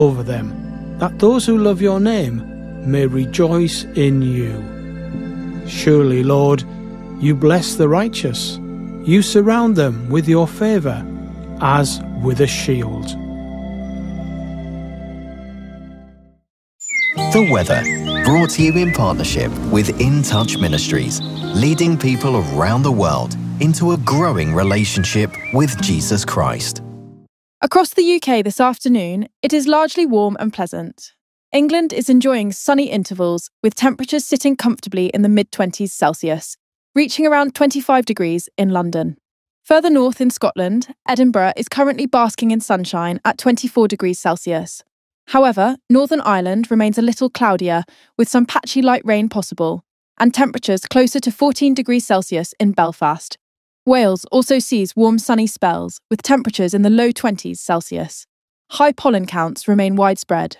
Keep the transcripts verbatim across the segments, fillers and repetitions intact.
over them, that those who love your name may rejoice in you. Surely, Lord, you bless the righteous. You surround them with your favour as with a shield. The weather, brought to you in partnership with In Touch Ministries, leading people around the world into a growing relationship with Jesus Christ. Across the U K this afternoon, it is largely warm and pleasant. England is enjoying sunny intervals with temperatures sitting comfortably in the mid-twenties Celsius, reaching around twenty-five degrees in London. Further north in Scotland, Edinburgh is currently basking in sunshine at twenty-four degrees Celsius. However, Northern Ireland remains a little cloudier, with some patchy light rain possible, and temperatures closer to fourteen degrees Celsius in Belfast. Wales also sees warm sunny spells, with temperatures in the low twenties Celsius. High pollen counts remain widespread.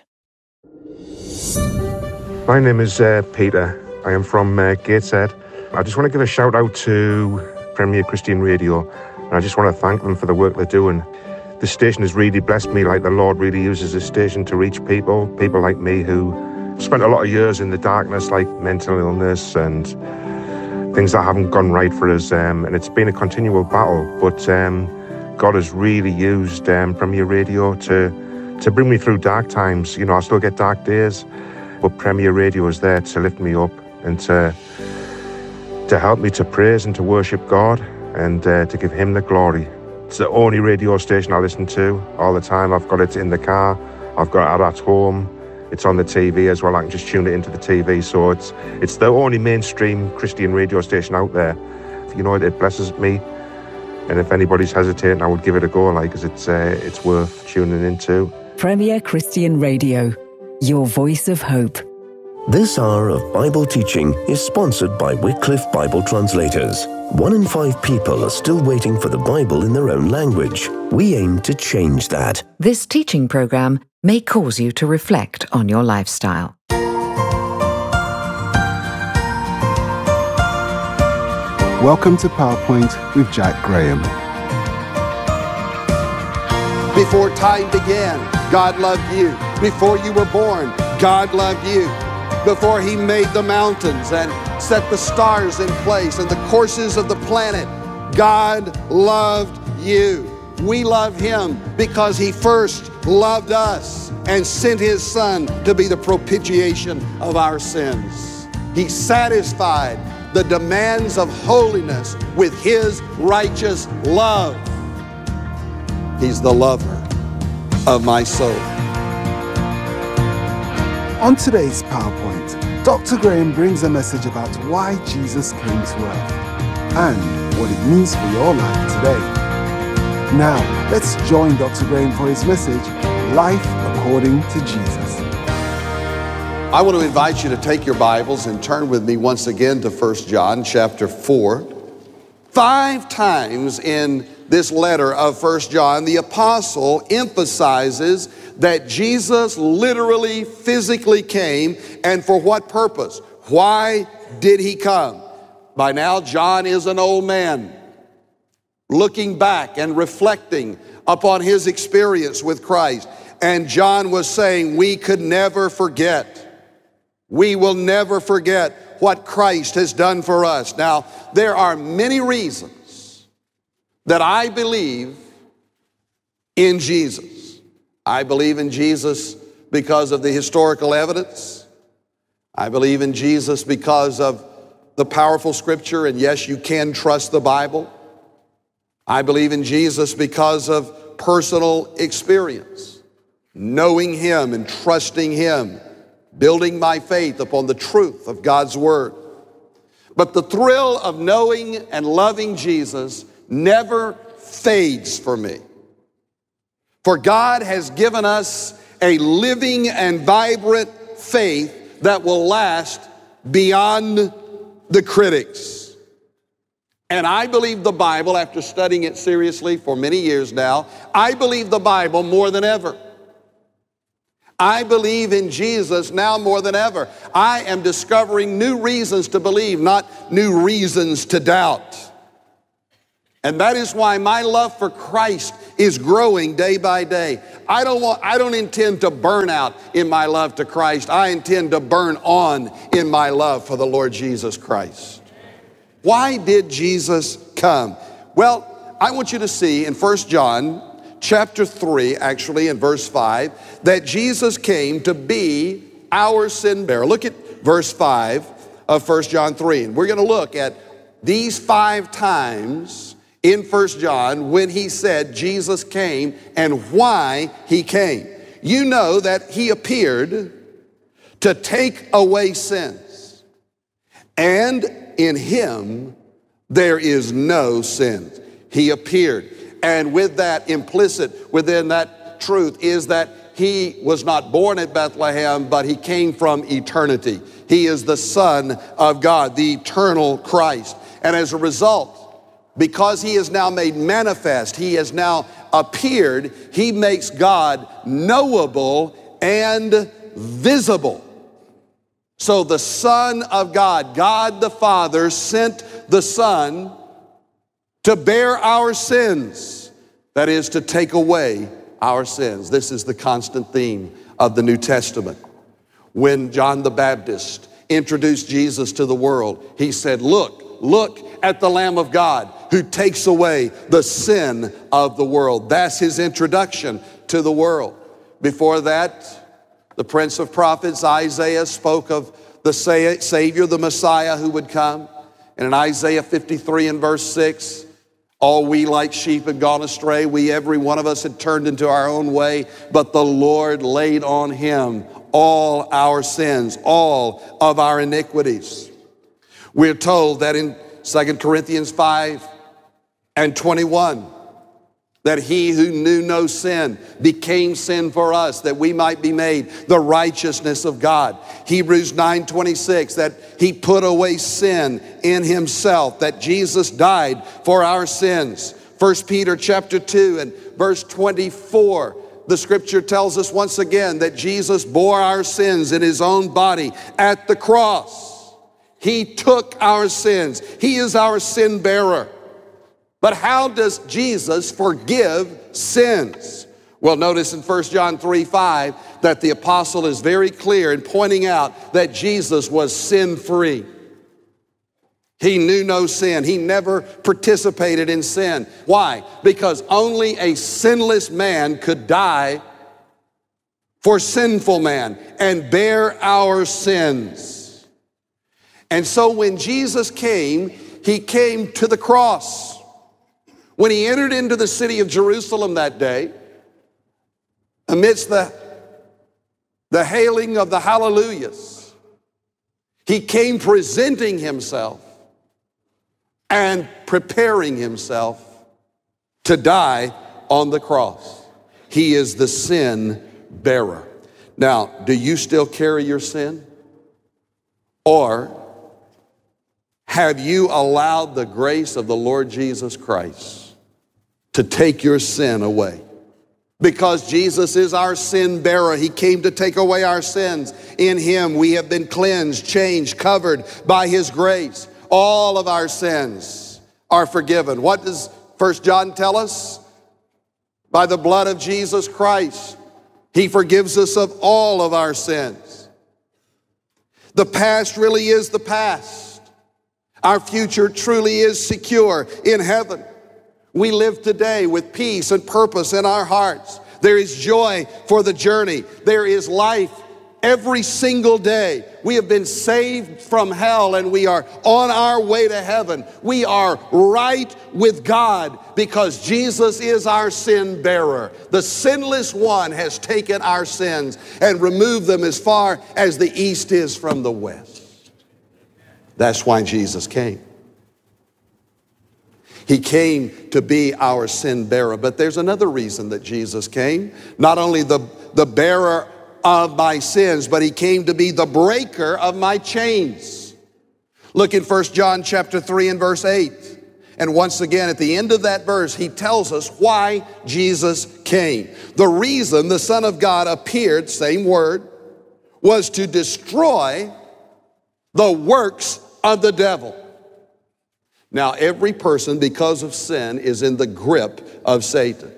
My name is uh, Peter. I am from uh, Gateshead. I just want to give a shout out to Premier Christian Radio, and I just want to thank them for the work they're doing. This station has really blessed me, like the Lord really uses this station to reach people, people like me who spent a lot of years in the darkness, like mental illness and things that haven't gone right for us, um, and it's been a continual battle, but um, God has really used um, Premier Radio to, to bring me through dark times. You know, I still get dark days, but Premier Radio is there to lift me up and to, to help me to praise and to worship God and uh, to give Him the glory. It's the only radio station I listen to all the time. I've got it in the car, I've got it at home, it's on the T V as well. I can just tune it into the T V. So it's it's the only mainstream Christian radio station out there. You know, it, it blesses me. And if anybody's hesitating, I would give it a go, like, because it's, uh, it's worth tuning into. Premier Christian Radio, your voice of hope. This hour of Bible teaching is sponsored by Wycliffe Bible Translators. One in five people are still waiting for the Bible in their own language. We aim to change that. This teaching program may cause you to reflect on your lifestyle. Welcome to PowerPoint with Jack Graham. Before time began, God loved you. Before you were born, God loved you. Before He made the mountains and set the stars in place and the courses of the planet, God loved you. We love Him because He first loved us and sent His Son to be the propitiation of our sins. He satisfied the demands of holiness with His righteous love. He's the lover of my soul. On today's PowerPoint, Doctor Graham brings a message about why Jesus came to earth and what it means for your life today. Now, let's join Doctor Graham for his message, Life According to Jesus. I want to invite you to take your Bibles and turn with me once again to First John chapter four. Five times in this letter of First John, the apostle emphasizes that Jesus literally, physically came, and for what purpose? Why did He come? By now, John is an old man, looking back and reflecting upon his experience with Christ. And John was saying, we could never forget. We will never forget what Christ has done for us. Now, there are many reasons that I believe in Jesus. I believe in Jesus because of the historical evidence. I believe in Jesus because of the powerful scripture, and yes, you can trust the Bible. I believe in Jesus because of personal experience, knowing Him and trusting Him, building my faith upon the truth of God's Word. But the thrill of knowing and loving Jesus never fades for me. For God has given us a living and vibrant faith that will last beyond the critics. And I believe the Bible, after studying it seriously for many years now, I believe the Bible more than ever. I believe in Jesus now more than ever. I am discovering new reasons to believe, not new reasons to doubt. And that is why my love for Christ is growing day by day. I don't want, I don't intend to burn out in my love to Christ. I intend to burn on in my love for the Lord Jesus Christ. Why did Jesus come? Well, I want you to see in First John chapter three, actually in verse five, that Jesus came to be our sin bearer. Look at verse five of First John three. And we're going to look at these five times in First John when he said Jesus came and why he came. You know that he appeared to take away sins, and in him there is no sin. He appeared. And with that, implicit within that truth is that he was not born at Bethlehem, but he came from eternity. He is the Son of God, the eternal Christ. And as a result, because he is now made manifest, he has now appeared, he makes God knowable and visible. So the Son of God, God the Father, sent the Son to bear our sins, that is, to take away our sins. This is the constant theme of the New Testament. When John the Baptist introduced Jesus to the world, he said, look, look at the Lamb of God who takes away the sin of the world. That's his introduction to the world. Before that, the Prince of Prophets, Isaiah, spoke of the Savior, the Messiah who would come. And in Isaiah fifty-three and verse six, all we like sheep had gone astray. We, every one of us, had turned into our own way. But the Lord laid on him all our sins, all of our iniquities. We're told that in Second Corinthians five and twenty-one, that he who knew no sin became sin for us, that we might be made the righteousness of God. Hebrews nine twenty-six, that he put away sin in himself, that Jesus died for our sins. First Peter chapter two and verse twenty-four, the scripture tells us once again that Jesus bore our sins in his own body at the cross. He took our sins. He is our sin bearer. But how does Jesus forgive sins? Well, notice in First John three five that the apostle is very clear in pointing out that Jesus was sin-free. He knew no sin. He never participated in sin. Why? Because only a sinless man could die for sinful man and bear our sins. And so when Jesus came, he came to the cross. When he entered into the city of Jerusalem that day, amidst the, the hailing of the hallelujahs, he came presenting himself and preparing himself to die on the cross. He is the sin bearer. Now, do you still carry your sin? Or have you allowed the grace of the Lord Jesus Christ to take your sin away? Because Jesus is our sin bearer. He came to take away our sins. In him we have been cleansed, changed, covered by his grace. All of our sins are forgiven. What does First John tell us? By the blood of Jesus Christ, he forgives us of all of our sins. The past really is the past. Our future truly is secure in heaven. We live today with peace and purpose in our hearts. There is joy for the journey. There is life every single day. We have been saved from hell and we are on our way to heaven. We are right with God because Jesus is our sin bearer. The sinless one has taken our sins and removed them as far as the east is from the west. That's why Jesus came. He came to be our sin bearer. But there's another reason that Jesus came. Not only the, the bearer of my sins, but he came to be the breaker of my chains. Look in First John chapter three and verse eight. And once again, at the end of that verse, he tells us why Jesus came. The reason the Son of God appeared, same word, was to destroy the works of the devil. Now, every person, because of sin, is in the grip of Satan.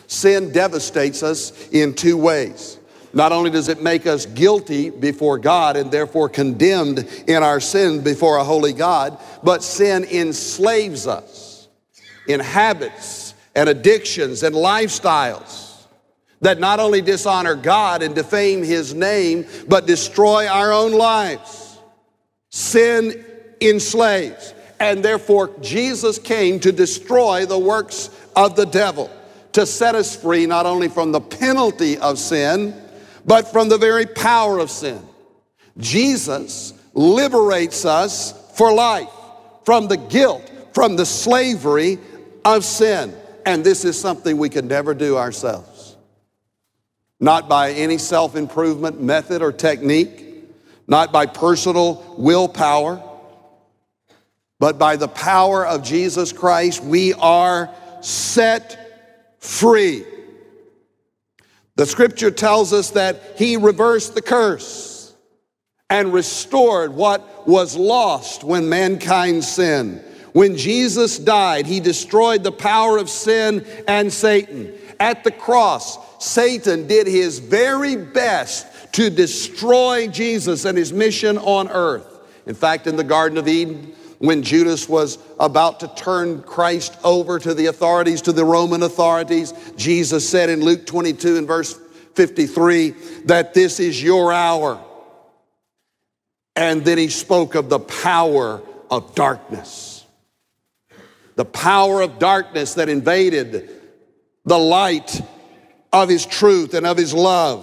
Sin devastates us in two ways. Not only does it make us guilty before God and therefore condemned in our sin before a holy God, but sin enslaves us in habits and addictions and lifestyles that not only dishonor God and defame His name, but destroy our own lives. Sin enslaves, and therefore Jesus came to destroy the works of the devil, to set us free not only from the penalty of sin, but from the very power of sin. Jesus liberates us for life from the guilt, from the slavery of sin. And this is something we could never do ourselves. Not by any self-improvement method or technique, not by personal willpower, but by the power of Jesus Christ, we are set free. The scripture tells us that He reversed the curse and restored what was lost when mankind sinned. When Jesus died, He destroyed the power of sin and Satan. At the cross, Satan did his very best to destroy Jesus and His mission on earth. In fact, in the Garden of Eden, when Judas was about to turn Christ over to the authorities, to the Roman authorities, Jesus said in Luke twenty-two and verse fifty-three that this is your hour. And then He spoke of the power of darkness. The power of darkness that invaded the light of His truth and of His love.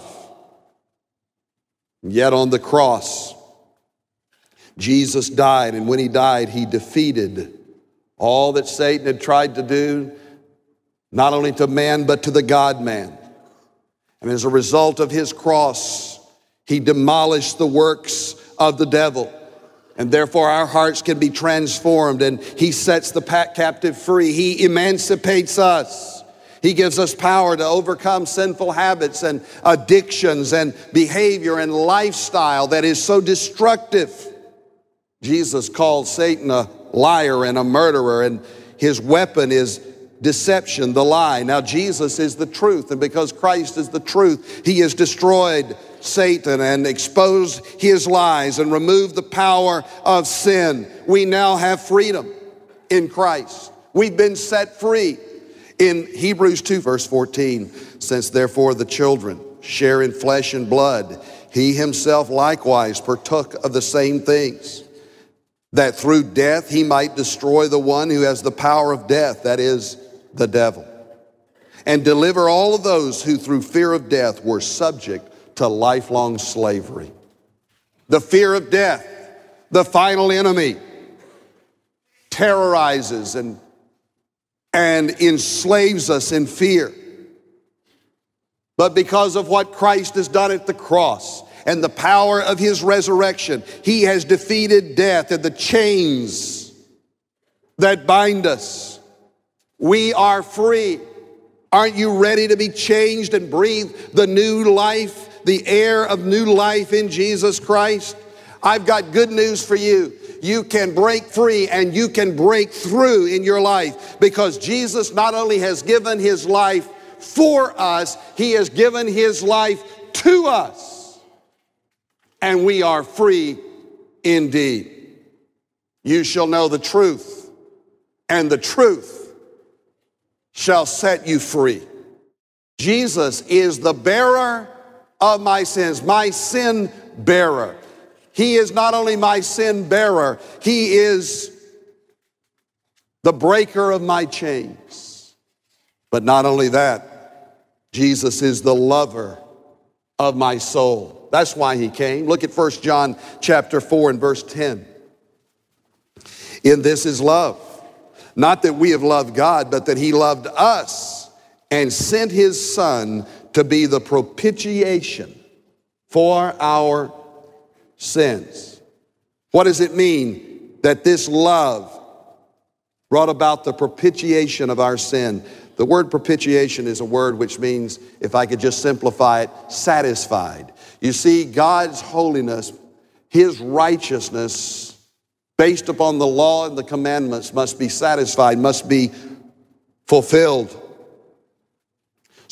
Yet on the cross, Jesus died, and when He died, He defeated all that Satan had tried to do, not only to man, but to the God-man. And as a result of His cross, He demolished the works of the devil. And therefore our hearts can be transformed, and He sets the captive free. He emancipates us. He gives us power to overcome sinful habits and addictions and behavior and lifestyle that is so destructive. Jesus called Satan a liar and a murderer, and his weapon is deception, the lie. Now Jesus is the truth, and because Christ is the truth, He has destroyed Satan and exposed his lies and removed the power of sin. We now have freedom in Christ. We've been set free. In Hebrews two verse fourteen, since therefore the children share in flesh and blood, He Himself likewise partook of the same things, that through death He might destroy the one who has the power of death, that is, the devil, and deliver all of those who through fear of death were subject to lifelong slavery. The fear of death, the final enemy, terrorizes and, and enslaves us in fear. But because of what Christ has done at the cross and the power of His resurrection, He has defeated death and the chains that bind us. We are free. Aren't you ready to be changed and breathe the new life, the air of new life in Jesus Christ? I've got good news for you. You can break free and you can break through in your life, because Jesus not only has given His life for us, He has given His life to us. And we are free indeed. You shall know the truth, and the truth shall set you free. Jesus is the bearer of my sins, my sin bearer. He is not only my sin bearer, He is the breaker of my chains. But not only that, Jesus is the lover of my soul. That's why He came. Look at First John chapter four and verse ten. In this is love, not that we have loved God, but that He loved us and sent His Son to be the propitiation for our sins. What does it mean that this love brought about the propitiation of our sin? The word propitiation is a word which means, if I could just simplify it, satisfied. You see, God's holiness, His righteousness, based upon the law and the commandments, must be satisfied, must be fulfilled.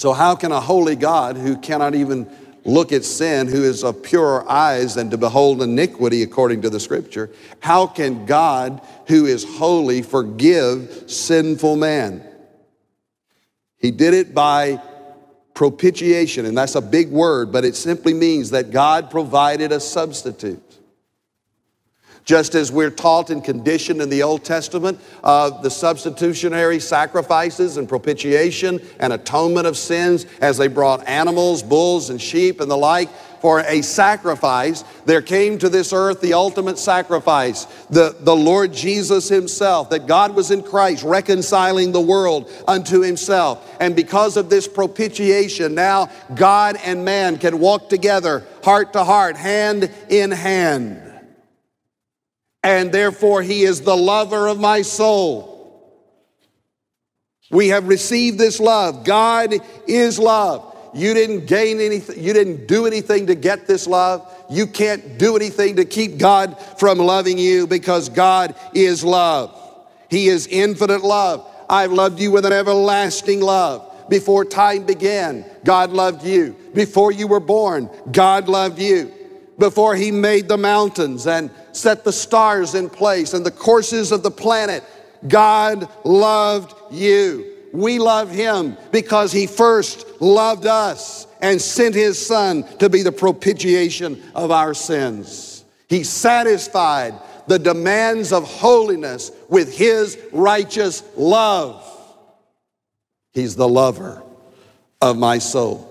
So how can a holy God who cannot even look at sin, who is of purer eyes than to behold iniquity according to the scripture, how can God who is holy forgive sinful man? He did it by propitiation, and that's a big word, but it simply means that God provided a substitute. Just as we're taught and conditioned in the Old Testament of the substitutionary sacrifices and propitiation and atonement of sins as they brought animals, bulls and sheep and the like for a sacrifice, there came to this earth the ultimate sacrifice, the, the Lord Jesus himself, that God was in Christ reconciling the world unto himself. And because of this propitiation, now God and man can walk together, heart to heart, hand in hand. And therefore he is the lover of my soul. We have received this love. God is love. You didn't gain anything, you didn't do anything to get this love. You can't do anything to keep God from loving you because God is love. He is infinite love. I've loved you with an everlasting love. Before time began, God loved you. Before you were born, God loved you. Before he made the mountains and set the stars in place and the courses of the planet, God loved you. We love him because he first loved us and sent his son to be the propitiation of our sins. He satisfied the demands of holiness with his righteous love. He's the lover of my soul.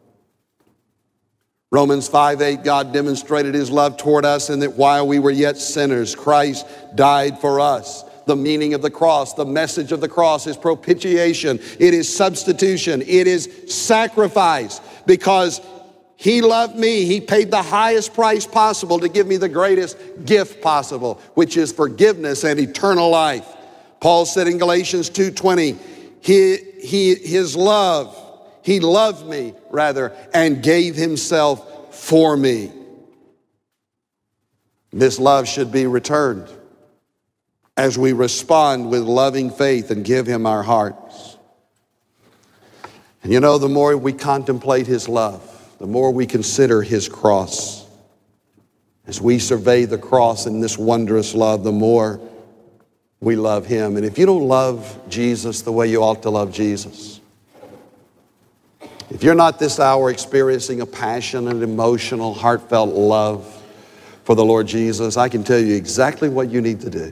Romans five eight, God demonstrated his love toward us in that while we were yet sinners, Christ died for us. The meaning of the cross, the message of the cross is propitiation. It is substitution. It is sacrifice. Because he loved me, he paid the highest price possible to give me the greatest gift possible, which is forgiveness and eternal life. Paul said in Galatians two twenty, he, he, his love, he loved me, rather, and gave himself for me. This love should be returned as we respond with loving faith and give him our hearts. And you know, the more we contemplate his love, the more we consider his cross. As we survey the cross and this wondrous love, the more we love him. And if you don't love Jesus the way you ought to love Jesus, if you're not this hour experiencing a passionate, emotional, heartfelt love for the Lord Jesus, I can tell you exactly what you need to do.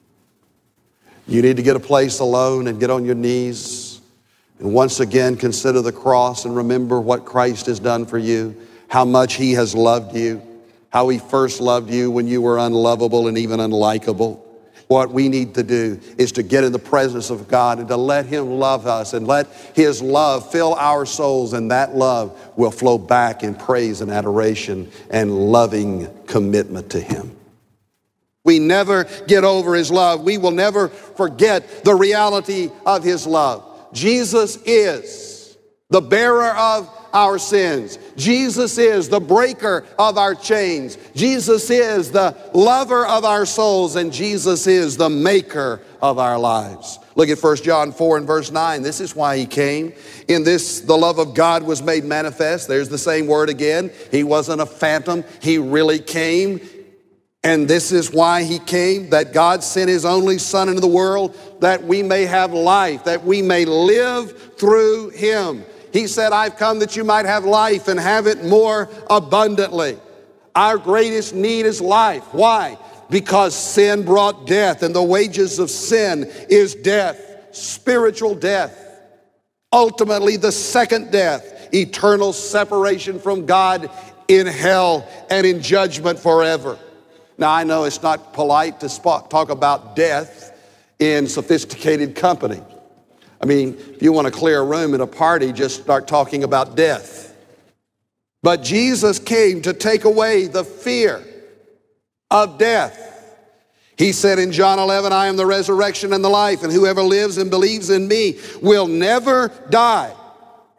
You need to get a place alone and get on your knees and once again consider the cross and remember what Christ has done for you, how much he has loved you, how he first loved you when you were unlovable and even unlikable. What we need to do is to get in the presence of God and to let him love us and let his love fill our souls, and that love will flow back in praise and adoration and loving commitment to him. We never get over his love. We will never forget the reality of his love. Jesus is the bearer of our sins. Jesus is the breaker of our chains. Jesus is the lover of our souls, and Jesus is the maker of our lives. Look at First John four and verse nine. This is why he came. In this, the love of God was made manifest. There's the same word again. He wasn't a phantom. He really came. And this is why he came, that God sent his only Son into the world, that we may have life, that we may live through him. He said, I've come that you might have life and have it more abundantly. Our greatest need is life. Why? Because sin brought death, and the wages of sin is death, spiritual death. Ultimately, the second death, eternal separation from God in hell and in judgment forever. Now, I know it's not polite to talk about death in sophisticated company. I mean, if you want to clear a room at a party, just start talking about death. But Jesus came to take away the fear of death. He said in John eleven, I am the resurrection and the life, and whoever lives and believes in me will never die.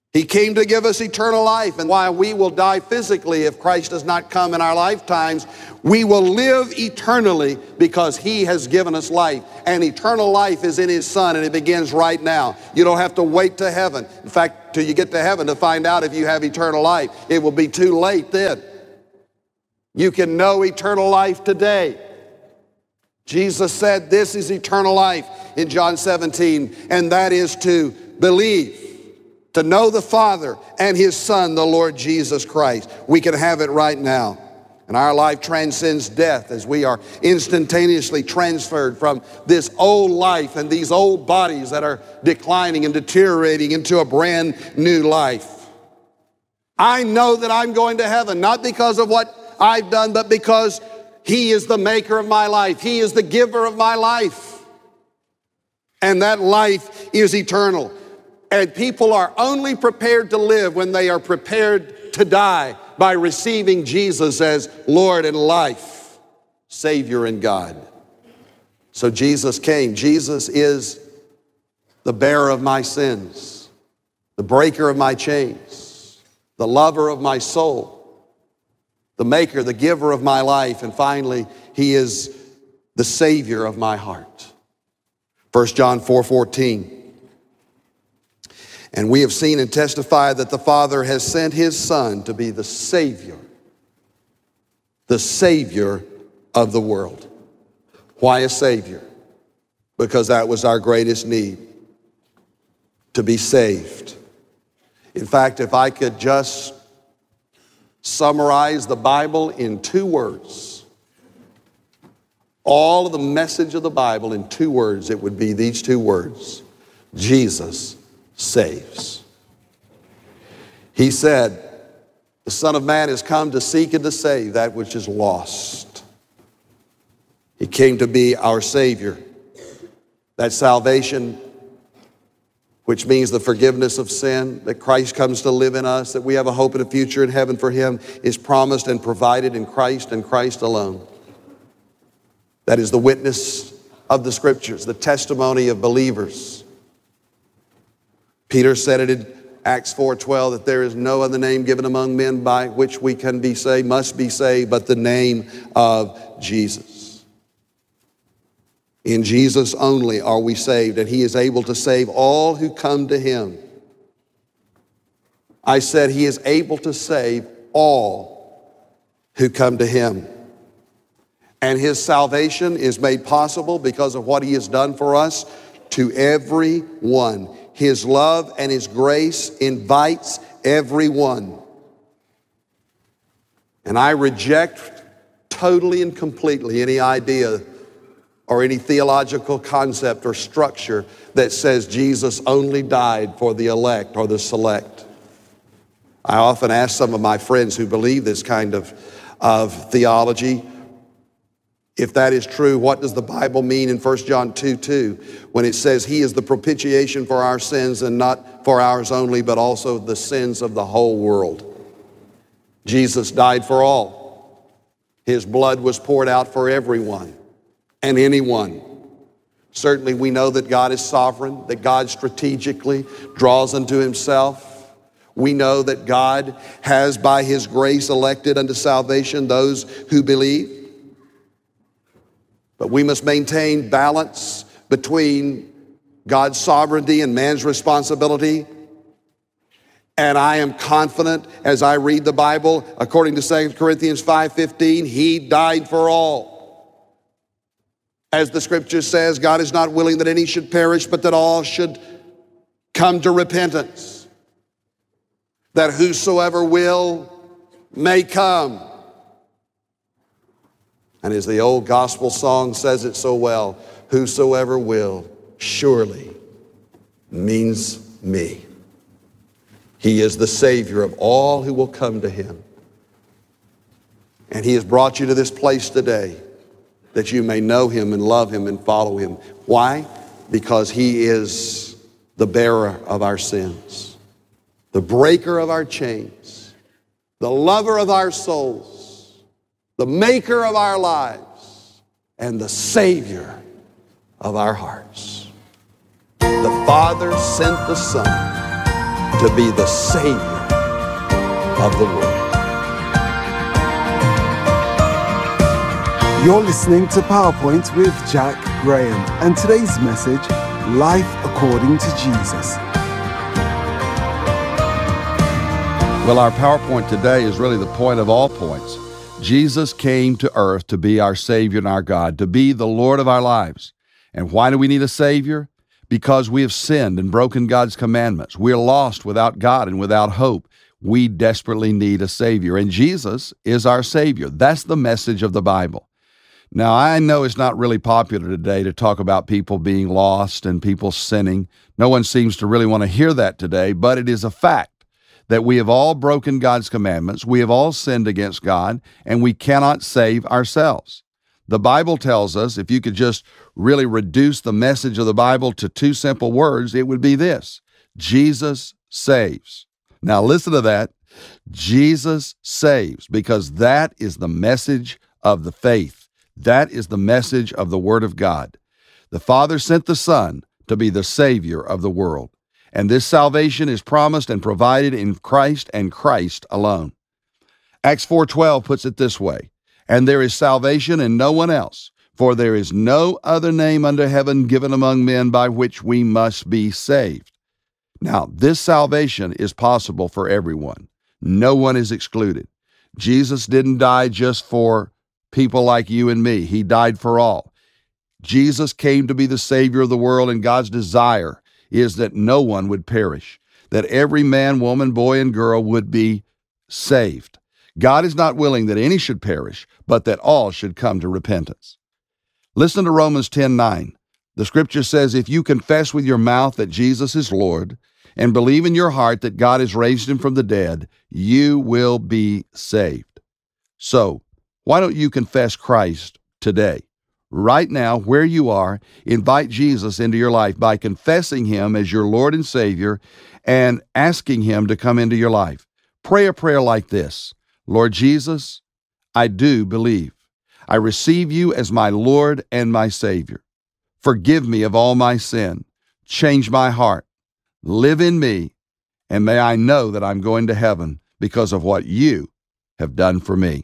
He came to give us eternal life, and while we will die physically if Christ does not come in our lifetimes, we will live eternally because He has given us life. And eternal life is in His Son, and it begins right now. You don't have to wait to heaven. In fact, till you get to heaven to find out if you have eternal life. It will be too late then. You can know eternal life today. Jesus said this is eternal life in John seventeen, and that is to believe, to know the Father and His Son, the Lord Jesus Christ. We can have it right now. And our life transcends death as we are instantaneously transferred from this old life and these old bodies that are declining and deteriorating into a brand new life. I know that I'm going to heaven, not because of what I've done, but because He is the maker of my life. He is the giver of my life. And that life is eternal. And people are only prepared to live when they are prepared to die by receiving Jesus as Lord and life, Savior and God. So Jesus came. Jesus is the bearer of my sins, the breaker of my chains, the lover of my soul, the maker, the giver of my life, and finally, He is the Savior of my heart. First John four fourteen. And we have seen and testified that the Father has sent His Son to be the Savior, the Savior of the world. Why a Savior? Because that was our greatest need, to be saved. In fact, if I could just summarize the Bible in two words, all of the message of the Bible in two words, it would be these two words: Jesus saves. He said, the Son of Man has come to seek and to save that which is lost. He came to be our Savior. That salvation, which means the forgiveness of sin, that Christ comes to live in us, that we have a hope and a future in heaven for Him, is promised and provided in Christ and Christ alone. That is the witness of the Scriptures, the testimony of believers. Peter said it in Acts four twelve, that there is no other name given among men by which we can be saved, must be saved, but the name of Jesus. In Jesus only are we saved, and He is able to save all who come to Him. I said He is able to save all who come to Him. And His salvation is made possible because of what He has done for us to everyone. His love and His grace invites everyone. And I reject totally and completely any idea or any theological concept or structure that says Jesus only died for the elect or the select. I often ask some of my friends who believe this kind of, of theology, if that is true, what does the Bible mean in First John two two when it says He is the propitiation for our sins, and not for ours only, but also the sins of the whole world? Jesus died for all. His blood was poured out for everyone and anyone. Certainly we know that God is sovereign, that God strategically draws unto Himself. We know that God has by His grace elected unto salvation those who believe. But we must maintain balance between God's sovereignty and man's responsibility. And I am confident as I read the Bible, according to Second Corinthians five fifteen, He died for all. As the Scripture says, God is not willing that any should perish, but that all should come to repentance. That whosoever will may come. And as the old gospel song says it so well, whosoever will surely means me. He is the Savior of all who will come to Him. And He has brought you to this place today that you may know Him and love Him and follow Him. Why? Because He is the bearer of our sins, the breaker of our chains, the lover of our souls, the maker of our lives, and the Savior of our hearts. The Father sent the Son to be the Savior of the world. You're listening to PowerPoint with Jack Graham, and today's message, Life According to Jesus. Well, our PowerPoint today is really the point of all points. Jesus came to earth to be our Savior and our God, to be the Lord of our lives. And why do we need a Savior? Because we have sinned and broken God's commandments. We're lost without God and without hope. We desperately need a Savior, and Jesus is our Savior. That's the message of the Bible. Now, I know it's not really popular today to talk about people being lost and people sinning. No one seems to really want to hear that today, but it is a fact that we have all broken God's commandments. We have all sinned against God, and we cannot save ourselves. The Bible tells us, if you could just really reduce the message of the Bible to two simple words, it would be this: Jesus saves. Now, listen to that. Jesus saves, because that is the message of the faith. That is the message of the Word of God. The Father sent the Son to be the Savior of the world. And this salvation is promised and provided in Christ and Christ alone. Acts four twelve puts it this way: "And there is salvation in no one else, for there is no other name under heaven given among men by which we must be saved." Now, this salvation is possible for everyone. No one is excluded. Jesus didn't die just for people like you and me. He died for all. Jesus came to be the Savior of the world, and God's desire is that no one would perish, that every man, woman, boy, and girl would be saved. God is not willing that any should perish, but that all should come to repentance. Listen to Romans ten nine. The scripture says, "If you confess with your mouth that Jesus is Lord and believe in your heart that God has raised him from the dead, you will be saved." So, why don't you confess Christ today? Right now, where you are, invite Jesus into your life by confessing him as your Lord and Savior and asking him to come into your life. Pray a prayer like this: Lord Jesus, I do believe. I receive you as my Lord and my Savior. Forgive me of all my sin. Change my heart. Live in me, and may I know that I'm going to heaven because of what you have done for me.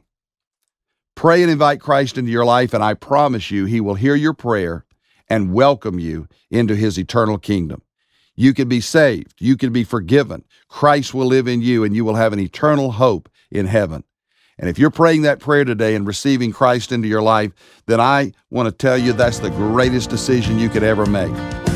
Pray and invite Christ into your life, and I promise you he will hear your prayer and welcome you into his eternal kingdom. You can be saved. You can be forgiven. Christ will live in you, and you will have an eternal hope in heaven. And if you're praying that prayer today and receiving Christ into your life, then I want to tell you that's the greatest decision you could ever make.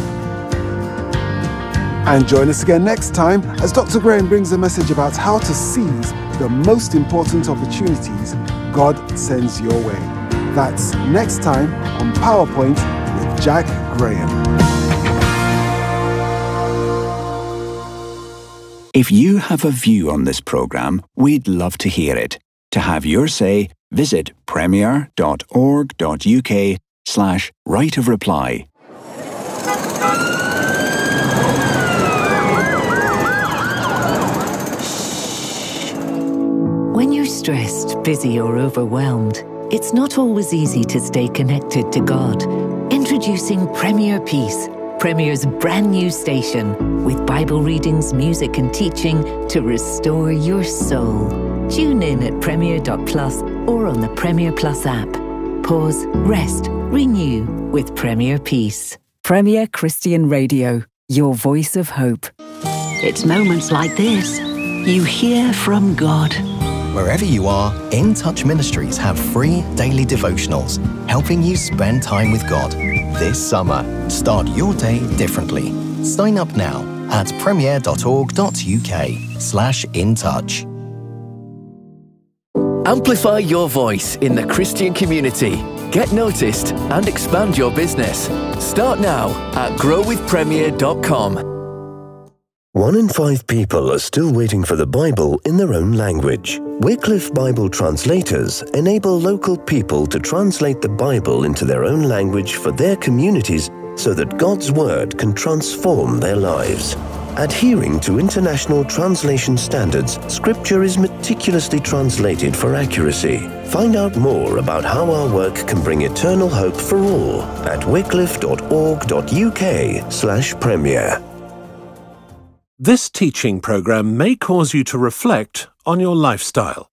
And join us again next time as Doctor Graham brings a message about how to seize the most important opportunities God sends your way. That's next time on PowerPoint with Jack Graham. If you have a view on this program, we'd love to hear it. To have your say, visit premier.org.uk slash right of reply. When you're stressed, busy or overwhelmed, it's not always easy to stay connected to God. Introducing Premier Peace, Premier's brand new station, with Bible readings, music and teaching to restore your soul. Tune in at premier dot plus or on the Premier Plus app. Pause, rest, renew with Premier Peace. Premier Christian Radio, your voice of hope. It's moments like this you hear from God. Wherever you are, In Touch Ministries have free daily devotionals, helping you spend time with God. This summer, start your day differently. Sign up now at premier.org.uk slash in touch. Amplify your voice in the Christian community. Get noticed and expand your business. Start now at grow with premier dot com. One in five people are still waiting for the Bible in their own language. Wycliffe Bible Translators enable local people to translate the Bible into their own language for their communities so that God's Word can transform their lives. Adhering to international translation standards, Scripture is meticulously translated for accuracy. Find out more about how our work can bring eternal hope for all at wycliffe dot org dot uk slash premier. This teaching program may cause you to reflect on your lifestyle.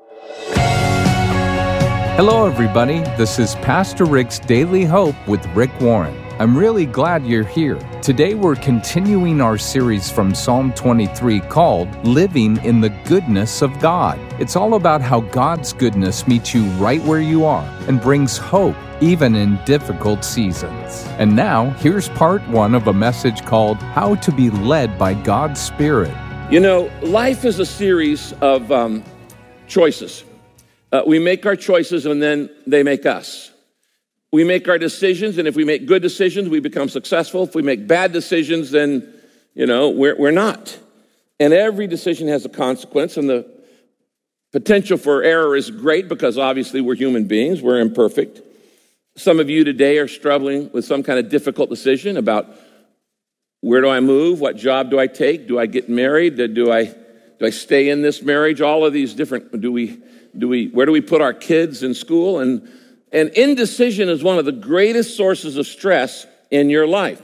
Hello, everybody. This is Pastor Rick's Daily Hope with Rick Warren. I'm really glad you're here. Today we're continuing our series from Psalm twenty-three called Living in the Goodness of God. It's all about how God's goodness meets you right where you are and brings hope even in difficult seasons. And now, here's part one of a message called How to Be Led by God's Spirit. You know, life is a series of um, choices. Uh, we make our choices and then they make us. We make our decisions, and if we make good decisions, we become successful. If we make bad decisions, then, you know, we're, we're not. And every decision has a consequence, and the potential for error is great because obviously we're human beings, we're imperfect. Some of you today are struggling with some kind of difficult decision about where do I move, what job do I take, do I get married, do I do I stay in this marriage? All of these different, do we do we where do we put our kids in school? And and indecision is one of the greatest sources of stress in your life.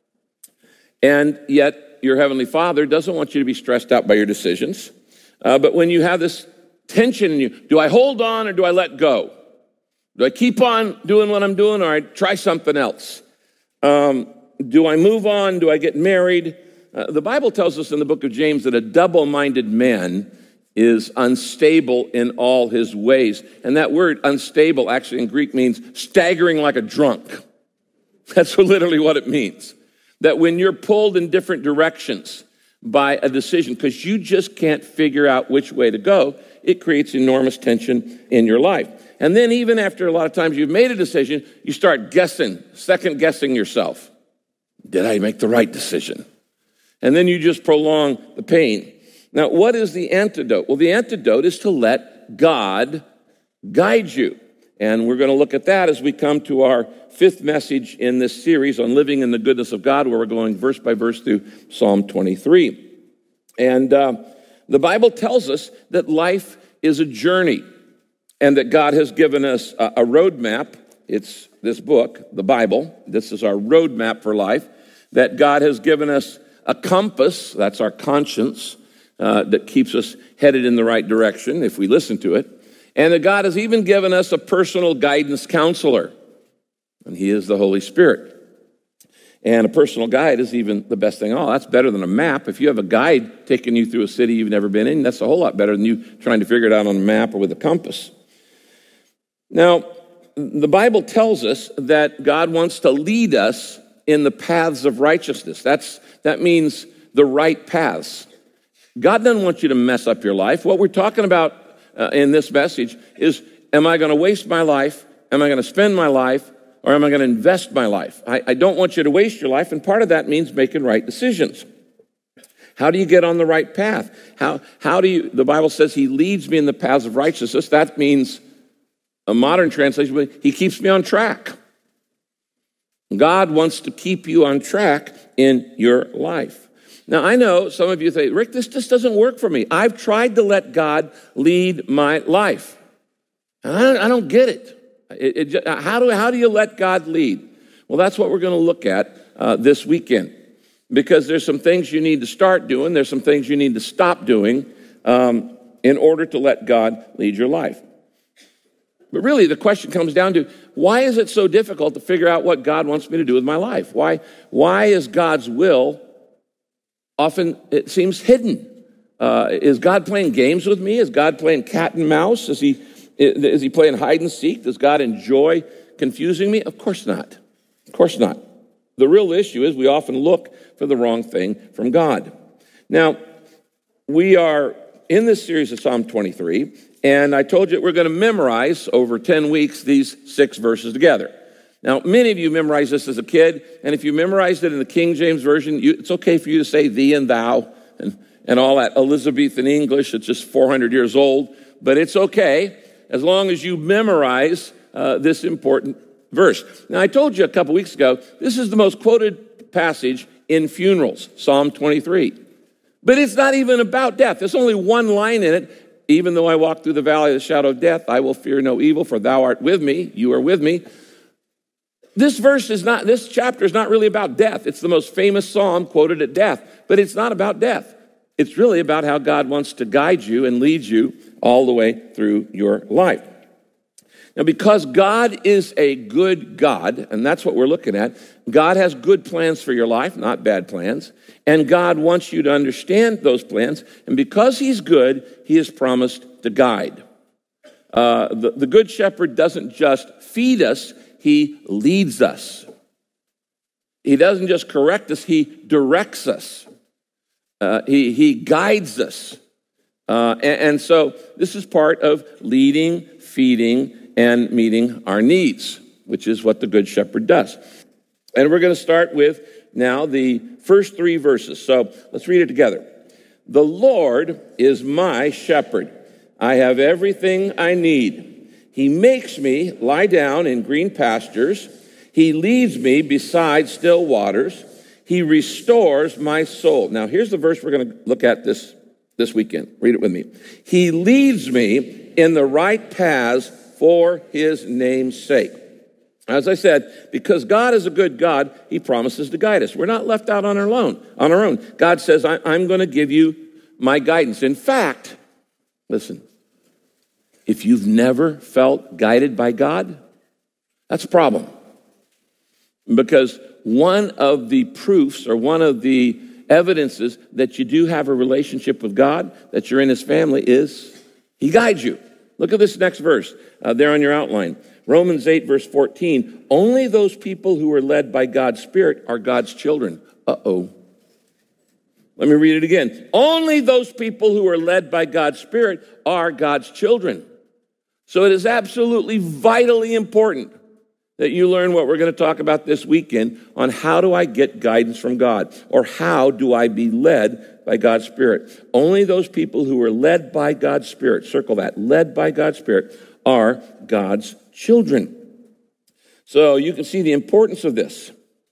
And yet your Heavenly Father doesn't want you to be stressed out by your decisions. Uh, but when you have this tension in you, do I hold on or do I let go? Do I keep on doing what I'm doing or I try something else? Um, do I move on? Do I get married? Uh, the Bible tells us in the book of James that a double-minded man is unstable in all his ways. And that word unstable actually in Greek means staggering like a drunk. That's literally what it means. That when you're pulled in different directions by a decision, because you just can't figure out which way to go, it creates enormous tension in your life. And then even after a lot of times you've made a decision, you start guessing, second guessing yourself. Did I make the right decision? And then you just prolong the pain. Now, what is the antidote? Well, the antidote is to let God guide you. And we're going to look at that as we come to our fifth message in this series on living in the goodness of God, where we're going verse by verse through Psalm twenty-three. And uh, the Bible tells us that life is a journey and that God has given us a, a roadmap. It's this book, the Bible. This is our roadmap for life. That God has given us a compass, that's our conscience, uh, that keeps us headed in the right direction if we listen to it. And that God has even given us a personal guidance counselor, and he is the Holy Spirit. And a personal guide is even the best thing of all. That's better than a map. If you have a guide taking you through a city you've never been in, that's a whole lot better than you trying to figure it out on a map or with a compass. Now, the Bible tells us that God wants to lead us in the paths of righteousness. That's, that means the right paths. God doesn't want you to mess up your life. What we're talking about uh, in this message is, am I going to waste my life? Am I going to spend my life? Or am I going to invest my life? I, I don't want you to waste your life, and part of that means making right decisions. How do you get on the right path? How, how do you, the Bible says he leads me in the paths of righteousness. That means, a modern translation, he keeps me on track. God wants to keep you on track in your life. Now, I know some of you say, Rick, this just doesn't work for me. I've tried to let God lead my life. And I don't, I don't get it. It, it, how, do, how do you let God lead? Well, that's what we're going to look at uh, this weekend. Because there's some things you need to start doing. There's some things you need to stop doing um, in order to let God lead your life. But really, the question comes down to, why is it so difficult to figure out what God wants me to do with my life? Why, why is God's will often, it seems, hidden? Uh, is God playing games with me? Is God playing cat and mouse? Is he, is he playing hide and seek? Does God enjoy confusing me? Of course not. Of course not. The real issue is we often look for the wrong thing from God. Now, we are in this series of Psalm twenty-three, and I told you we're going to memorize over ten weeks these six verses together. Now, many of you memorized this as a kid, and if you memorized it in the King James Version, you, it's okay for you to say thee and thou and, and all that Elizabethan English. It's just four hundred years old, but it's okay as long as you memorize uh, this important verse. Now, I told you a couple weeks ago, this is the most quoted passage in funerals, Psalm twenty-three. But it's not even about death. There's only one line in it. Even though I walk through the valley of the shadow of death, I will fear no evil, for thou art with me. You are with me. This verse is not, this chapter is not really about death. It's the most famous psalm quoted at death, but it's not about death. It's really about how God wants to guide you and lead you all the way through your life. Now, because God is a good God, and that's what we're looking at, God has good plans for your life, not bad plans, and God wants you to understand those plans, and because he's good, he has promised to guide. Uh, the, the Good Shepherd doesn't just feed us, he leads us. He doesn't just correct us, he directs us. Uh, he, he guides us. Uh, and, and so this is part of leading, feeding, and meeting our needs, which is what the Good Shepherd does. And we're going to start with now the first three verses. So let's read it together. The Lord is my shepherd. I have everything I need. He makes me lie down in green pastures. He leads me beside still waters. He restores my soul. Now, here's the verse we're going to look at this, this weekend. Read it with me. He leads me in the right paths for his name's sake. As I said, because God is a good God, he promises to guide us. We're not left out on our own. On our own. God says, I, I'm going to give you my guidance. In fact, listen, if you've never felt guided by God, that's a problem. Because one of the proofs or one of the evidences that you do have a relationship with God, that you're in his family, is he guides you. Look at this next verse uh, there on your outline. Romans eight, verse fourteen. Only those people who are led by God's Spirit are God's children. Uh-oh. Let me read it again. Only those people who are led by God's Spirit are God's children. So it is absolutely vitally important that you learn what we're going to talk about this weekend on how do I get guidance from God, or how do I be led by God's Spirit. Only those people who are led by God's Spirit, circle that, led by God's Spirit, are God's children. So you can see the importance of this.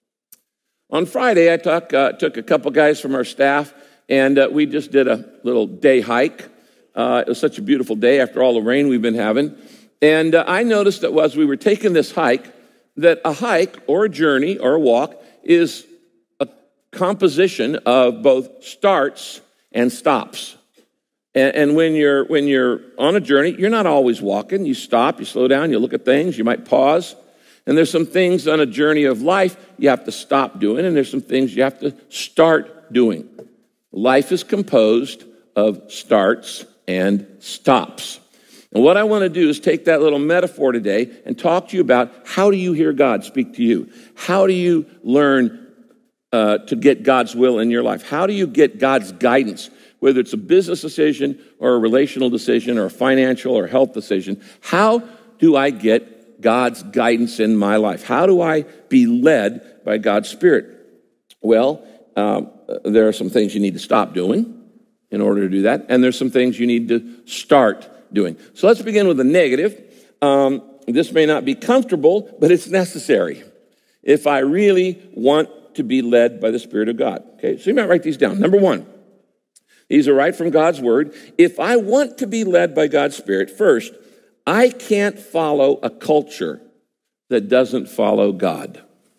On Friday, I talk, uh, took a couple guys from our staff, and uh, we just did a little day hike. Uh, it was such a beautiful day after all the rain we've been having. And uh, I noticed that as we were taking this hike, that a hike or a journey or a walk is a composition of both starts and stops. And, and when you're when you're on a journey, you're not always walking. You stop, you slow down, you look at things, you might pause. And there's some things on a journey of life you have to stop doing, and there's some things you have to start doing. Life is composed of starts and stops. And what I want to do is take that little metaphor today and talk to you about how do you hear God speak to you? How do you learn uh, to get God's will in your life? How do you get God's guidance, whether it's a business decision or a relational decision or a financial or health decision? How do I get God's guidance in my life? How do I be led by God's Spirit? Well, um, there are some things you need to stop doing in order to do that, and there's some things you need to start doing. So let's begin with the negative. Um, this may not be comfortable, but it's necessary if I really want to be led by the Spirit of God. Okay, so you might write these down. Number one, these are right from God's Word. If I want to be led by God's Spirit, first, I can't follow a culture that doesn't follow God.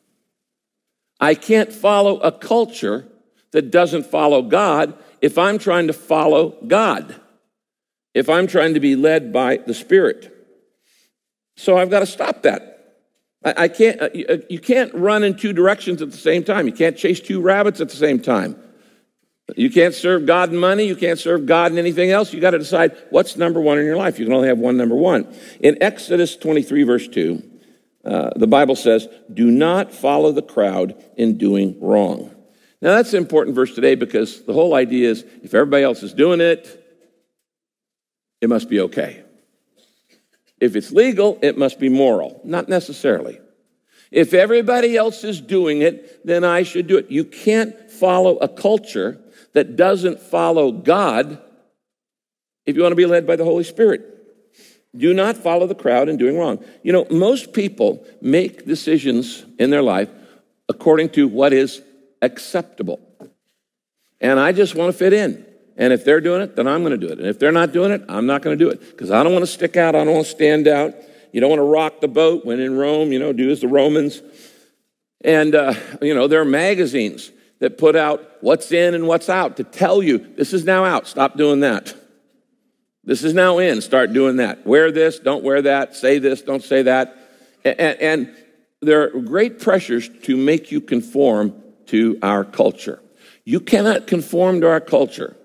I can't follow a culture that doesn't follow God if I'm trying to follow God, if I'm trying to be led by the Spirit. So I've got to stop that. I, I can't. Uh, you, uh, you can't run in two directions at the same time. You can't chase two rabbits at the same time. You can't serve God in money. You can't serve God in anything else. You got to decide what's number one in your life. You can only have one number one. In Exodus twenty-three, verse two, uh, the Bible says, "Do not follow the crowd in doing wrong." Now that's an important verse today because the whole idea is if everybody else is doing it, it must be okay. If it's legal, it must be moral. Not necessarily. If everybody else is doing it, then I should do it. You can't follow a culture that doesn't follow God if you want to be led by the Holy Spirit. Do not follow the crowd in doing wrong. You know, most people make decisions in their life according to what is acceptable. And I just want to fit in. And if they're doing it, then I'm going to do it. And if they're not doing it, I'm not going to do it. Because I don't want to stick out. I don't want to stand out. You don't want to rock the boat. When in Rome, you know, do as the Romans. And, uh, you know, there are magazines that put out what's in and what's out to tell you, this is now out, stop doing that. This is now in, start doing that. Wear this, don't wear that, say this, don't say that. And, and there are great pressures to make you conform to our culture. You cannot conform to our culture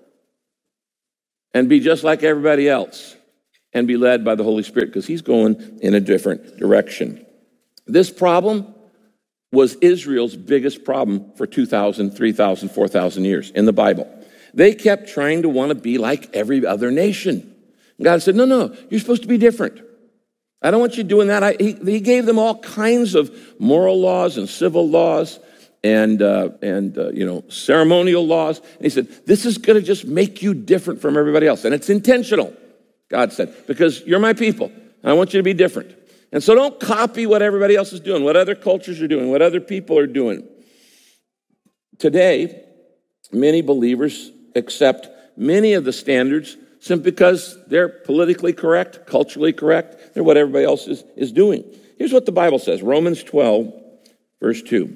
and be just like everybody else and be led by the Holy Spirit, because he's going in a different direction. This problem was Israel's biggest problem for two thousand, three thousand, four thousand years in the Bible. They kept trying to want to be like every other nation. And God said, no, no, you're supposed to be different. I don't want you doing that. I, he, he gave them all kinds of moral laws and civil laws and, uh, and uh, you know, ceremonial laws. And he said, this is going to just make you different from everybody else. And it's intentional, God said, because you're my people. And I want you to be different. And so don't copy what everybody else is doing, what other cultures are doing, what other people are doing. Today, many believers accept many of the standards simply because they're politically correct, culturally correct. They're what everybody else is, is doing. Here's what the Bible says, Romans twelve, verse two.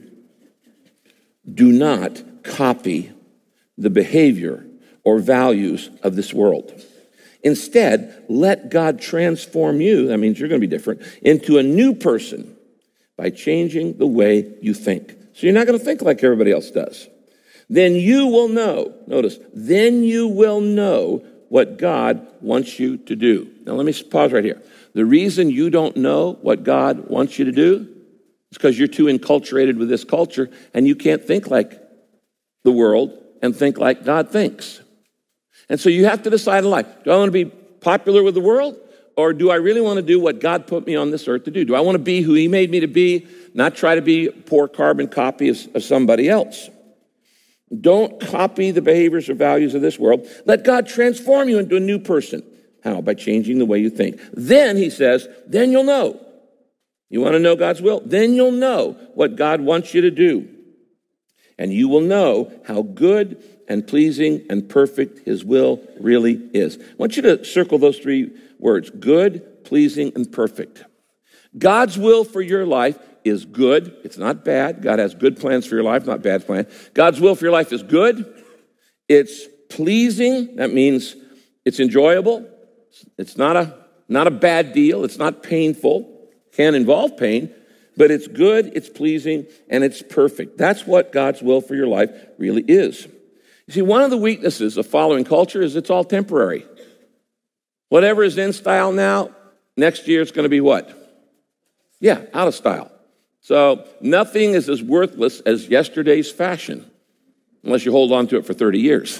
Do not copy the behavior or values of this world. Instead, let God transform you, that means you're going to be different, into a new person by changing the way you think. So you're not going to think like everybody else does. Then you will know, notice, then you will know what God wants you to do. Now let me pause right here. The reason you don't know what God wants you to do is because you're too enculturated with this culture and you can't think like the world and think like God thinks. And so you have to decide in life, do I want to be popular with the world, or do I really want to do what God put me on this earth to do? Do I want to be who he made me to be, not try to be a poor carbon copy of, of somebody else? Don't copy the behaviors or values of this world. Let God transform you into a new person. How? By changing the way you think. Then, he says, then you'll know. You want to know God's will? Then you'll know what God wants you to do. And you will know how good and pleasing and perfect his will really is. I want you to circle those three words, good, pleasing, and perfect. God's will for your life is good. It's not bad. God has good plans for your life, not bad plans. God's will for your life is good. It's pleasing. That means it's enjoyable. It's not a, not a bad deal. It's not painful. Can involve pain, but it's good, it's pleasing, and it's perfect. That's what God's will for your life really is. You see, one of the weaknesses of following culture is it's all temporary. Whatever is in style now, next year it's going to be what? Yeah, out of style. So nothing is as worthless as yesterday's fashion, unless you hold on to it for thirty years.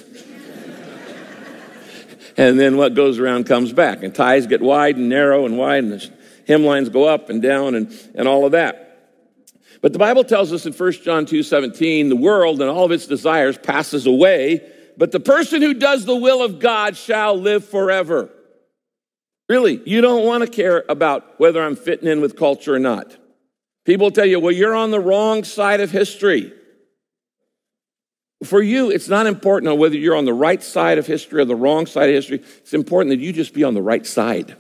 And then what goes around comes back, and ties get wide and narrow and wide, and the hemlines go up and down and, and all of that. But the Bible tells us in First John two seventeen, the world and all of its desires passes away, but the person who does the will of God shall live forever. Really, you don't want to care about whether I'm fitting in with culture or not. People tell you, well, you're on the wrong side of history. For you, it's not important whether you're on the right side of history or the wrong side of history. It's important that you just be on the right side.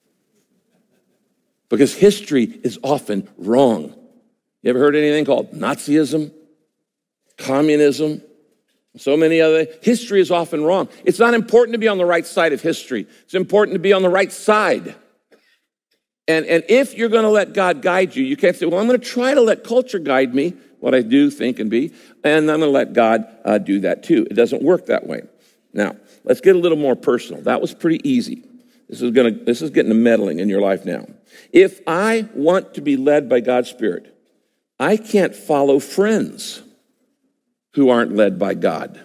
Because history is often wrong. You ever heard anything called Nazism, communism, so many other? History is often wrong. It's not important to be on the right side of history. It's important to be on the right side. And, and if you're going to let God guide you, you can't say, well, I'm going to try to let culture guide me, what I do, think, and be, and I'm going to let God uh, do that too. It doesn't work that way. Now, let's get a little more personal. That was pretty easy. This is going to, this is getting to meddling in your life now. If I want to be led by God's Spirit, I can't follow friends who aren't led by God.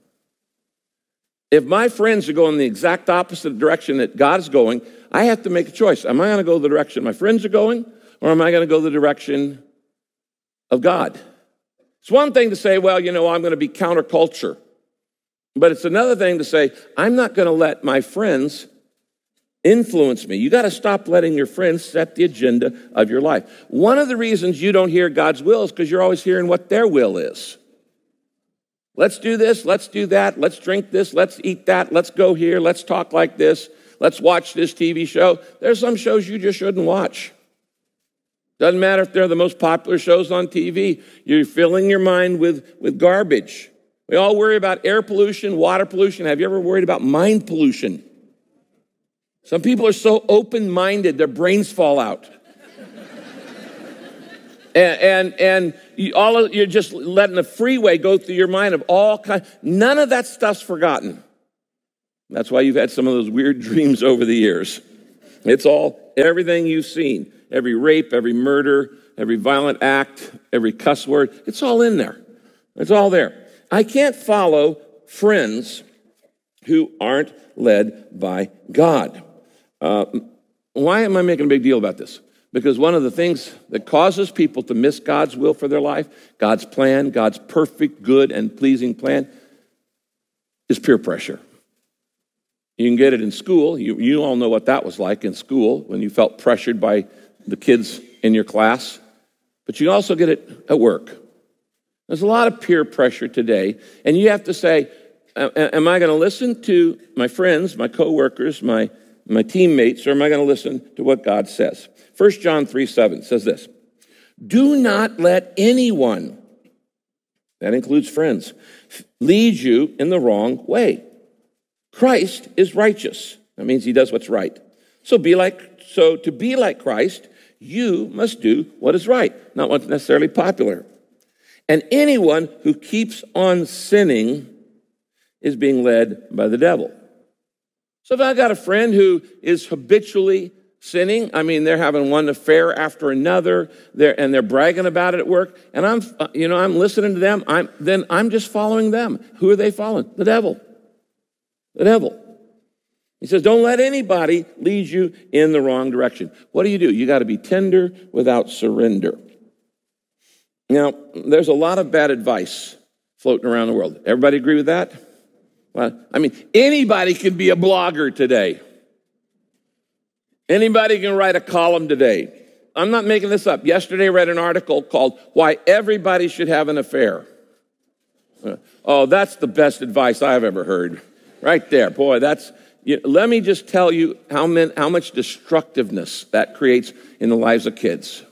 If my friends are going the exact opposite direction that God is going, I have to make a choice. Am I going to go the direction my friends are going, or am I going to go the direction of God? It's one thing to say, well, you know, I'm going to be counterculture. But it's another thing to say, I'm not going to let my friends influence me. You got to stop letting your friends set the agenda of your life. One of the reasons you don't hear God's will is because you're always hearing what their will is. Let's do this, let's do that, let's drink this, let's eat that, let's go here, let's talk like this, let's watch this T V show. There's some shows you just shouldn't watch. Doesn't matter if they're the most popular shows on T V. You're filling your mind with, with garbage. We all worry about air pollution, water pollution. Have you ever worried about mind pollution? Some people are so open-minded, their brains fall out. and and, and you, all of, you're just letting the freeway go through your mind of all kinds. None of that stuff's forgotten. That's why you've had some of those weird dreams over the years. It's all, everything you've seen, every rape, every murder, every violent act, every cuss word, it's all in there. It's all there. I can't follow friends who aren't led by God. Uh, why am I making a big deal about this? Because one of the things that causes people to miss God's will for their life, God's plan, God's perfect, good, and pleasing plan, is peer pressure. You can get it in school. You, you all know what that was like in school when you felt pressured by the kids in your class. But you also get it at work. There's a lot of peer pressure today, and you have to say, am I going to listen to my friends, my coworkers, my, my teammates, or am I going to listen to what God says? First John three seven says this, do not let anyone, that includes friends, lead you in the wrong way. Christ is righteous. That means he does what's right. So be like, so to be like Christ, you must do what is right, not what's necessarily popular. And anyone who keeps on sinning is being led by the devil. So if I got a friend who is habitually sinning, I mean, they're having one affair after another, they're, and they're bragging about it at work, and I'm, you know, I'm listening to them, I'm, then I'm just following them. Who are they following? The devil. The devil. He says, don't let anybody lead you in the wrong direction. What do you do? You got to be tender without surrender. Now, there's a lot of bad advice floating around the world. Everybody agree with that? Well, I mean, anybody can be a blogger today. Anybody can write a column today. I'm not making this up. Yesterday I read an article called Why Everybody Should Have an Affair. Oh, that's the best advice I've ever heard. Right there. Boy, that's, you, let me just tell you how, men, how much destructiveness that creates in the lives of kids.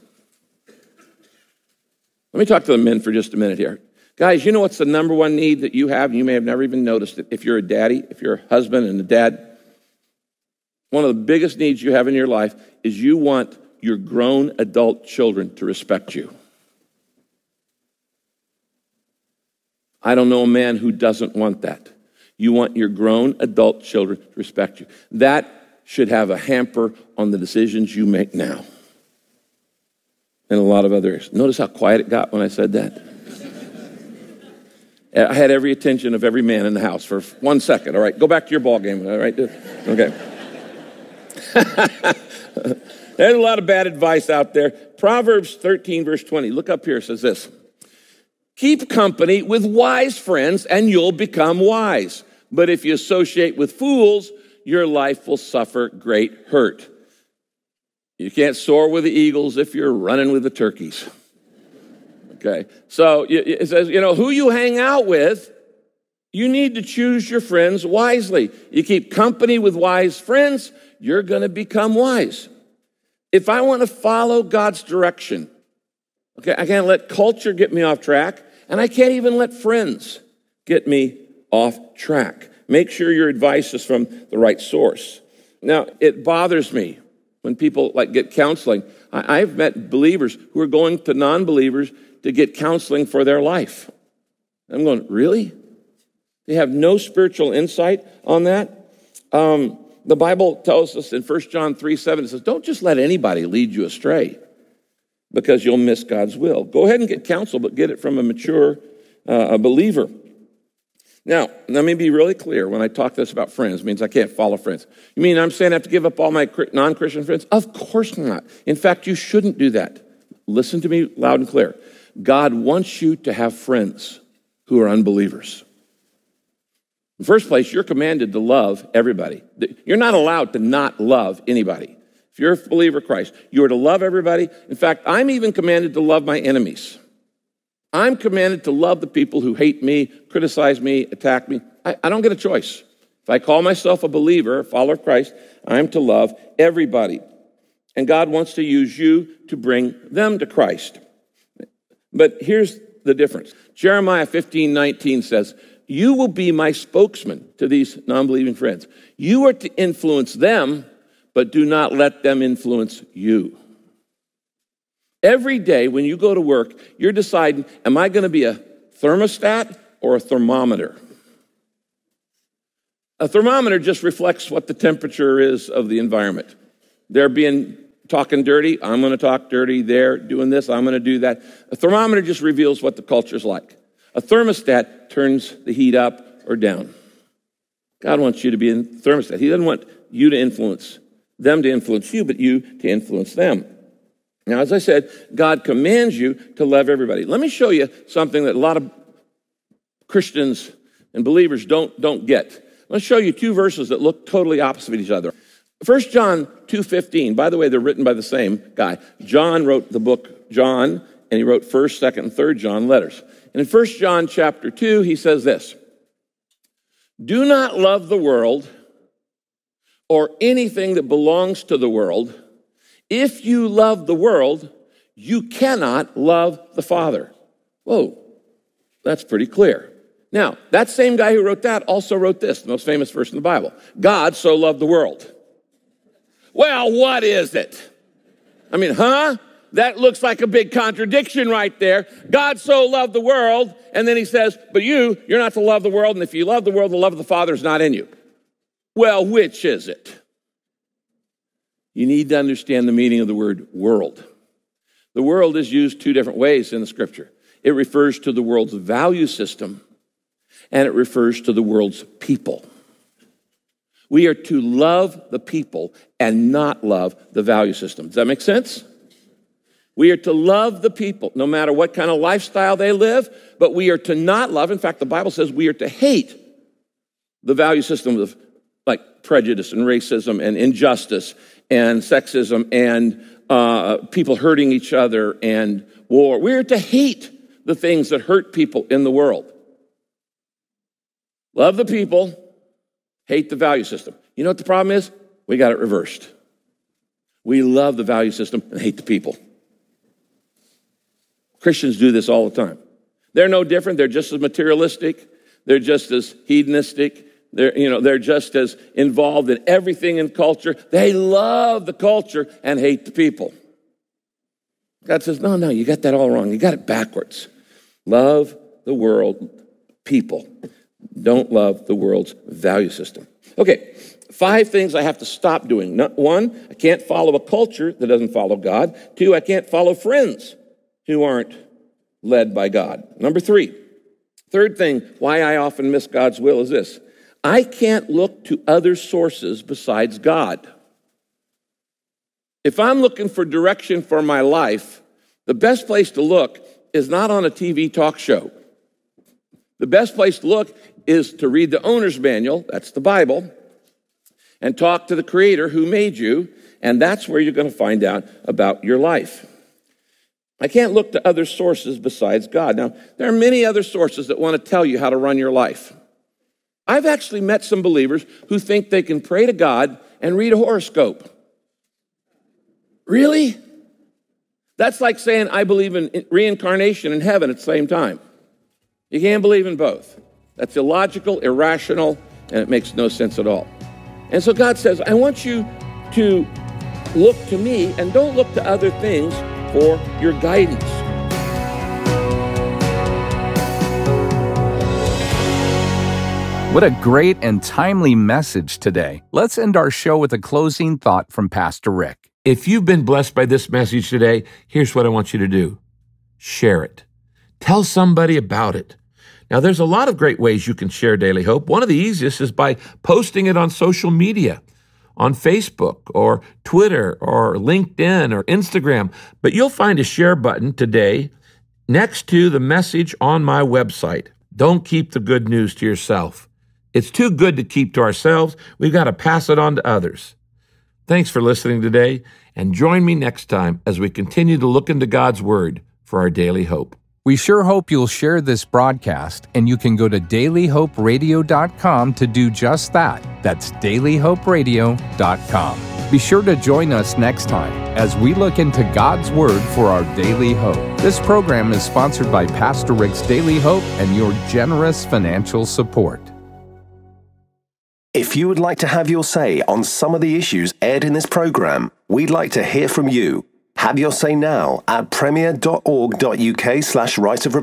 Let me talk to the men for just a minute here. Guys, you know what's the number one need that you have? You may have never even noticed it. If you're a daddy, if you're a husband and a dad, one of the biggest needs you have in your life is you want your grown adult children to respect you. I don't know a man who doesn't want that. You want your grown adult children to respect you. That should have a hamper on the decisions you make now. And a lot of others. Notice how quiet it got when I said that? I had every attention of every man in the house for one second. All right, go back to your ball game. All right, okay. There's a lot of bad advice out there. Proverbs thirteen, verse twenty. Look up here, says this. Keep company with wise friends and you'll become wise. But if you associate with fools, your life will suffer great hurt. You can't soar with the eagles if you're running with the turkeys. Okay, so it says, you know, who you hang out with, you need to choose your friends wisely. You keep company with wise friends, you're going to become wise. If I want to follow God's direction, okay, I can't let culture get me off track, and I can't even let friends get me off track. Make sure your advice is from the right source. Now, it bothers me when people like get counseling. I, I've met believers who are going to non-believers to get counseling for their life. I'm going, really? They have no spiritual insight on that? Um, the Bible tells us in First John three seven, it says, don't just let anybody lead you astray because you'll miss God's will. Go ahead and get counsel, but get it from a mature uh, a believer. Now, let me be really clear when I talk this about friends. It means I can't follow friends. You mean I'm saying I have to give up all my non-Christian friends? Of course not. In fact, you shouldn't do that. Listen to me loud and clear. God wants you to have friends who are unbelievers. In the first place, you're commanded to love everybody. You're not allowed to not love anybody. If you're a believer of Christ, you are to love everybody. In fact, I'm even commanded to love my enemies. I'm commanded to love the people who hate me, criticize me, attack me. I, I don't get a choice. If I call myself a believer, a follower of Christ, I'm to love everybody. And God wants to use you to bring them to Christ. But here's the difference. Jeremiah fifteen nineteen says, you will be my spokesman to these non-believing friends. You are to influence them, but do not let them influence you. Every day when you go to work, you're deciding, am I going to be a thermostat or a thermometer? A thermometer just reflects what the temperature is of the environment. They're being talking dirty, I'm going to talk dirty. They're doing this, I'm going to do that. A thermometer just reveals what the culture's like. A thermostat turns the heat up or down. God wants you to be a thermostat. He doesn't want you to influence them to influence you, but you to influence them. Now, as I said, God commands you to love everybody. Let me show you something that a lot of Christians and believers don't, don't get. Let's show you two verses that look totally opposite of each other. First John two fifteen, by the way, they're written by the same guy. John wrote the book John, and he wrote first, second, and third John letters. And in First John chapter two, he says this, do not love the world or anything that belongs to the world. If you love the world, you cannot love the Father. Whoa, that's pretty clear. Now, that same guy who wrote that also wrote this, the most famous verse in the Bible. God so loved the world. Well, what is it? I mean, huh? That looks like a big contradiction right there. God so loved the world, and then he says, but you, you're not to love the world, and if you love the world, the love of the Father is not in you. Well, which is it? You need to understand the meaning of the word world. The world is used two different ways in the scripture. It refers to the world's value system, and it refers to the world's people. We are to love the people and not love the value system. Does that make sense? We are to love the people, no matter what kind of lifestyle they live, but we are to not love. In fact, the Bible says we are to hate the value system of like prejudice and racism and injustice and sexism and uh, people hurting each other and war. We are to hate the things that hurt people in the world. Love the people, hate the value system. You know what the problem is? We got it reversed. We love the value system and hate the people. Christians do this all the time. They're no different. They're just as materialistic. They're just as hedonistic. They're, you know, they're just as involved in everything in culture. They love the culture and hate the people. God says, no, no, you got that all wrong. You got it backwards. Love the world, people. Don't love the world's value system. Okay, five things I have to stop doing. Not, one, I can't follow a culture that doesn't follow God. Two, I can't follow friends who aren't led by God. Number three, third thing, why I often miss God's will is this. I can't look to other sources besides God. If I'm looking for direction for my life, the best place to look is not on a T V talk show. The best place to look is to read the owner's manual, that's the Bible, and talk to the Creator who made you, and that's where you're going to find out about your life. I can't look to other sources besides God. Now, there are many other sources that want to tell you how to run your life. I've actually met some believers who think they can pray to God and read a horoscope. Really? That's like saying I believe in reincarnation in heaven at the same time. You can't believe in both. That's illogical, irrational, and it makes no sense at all. And so God says, I want you to look to me and don't look to other things for your guidance. What a great and timely message today. Let's end our show with a closing thought from Pastor Rick. If you've been blessed by this message today, here's what I want you to do. Share it. Tell somebody about it. Now, there's a lot of great ways you can share Daily Hope. One of the easiest is by posting it on social media, on Facebook or Twitter or LinkedIn or Instagram. But you'll find a share button today next to the message on my website. Don't keep the good news to yourself. It's too good to keep to ourselves. We've got to pass it on to others. Thanks for listening today, and join me next time as we continue to look into God's Word for our daily hope. We sure hope you'll share this broadcast, and you can go to daily hope radio dot com to do just that. That's daily hope radio dot com. Be sure to join us next time as we look into God's Word for our daily hope. This program is sponsored by Pastor Rick's Daily Hope and your generous financial support. If you would like to have your say on some of the issues aired in this program, we'd like to hear from you. Have your say now at premier dot org dot uk slash right of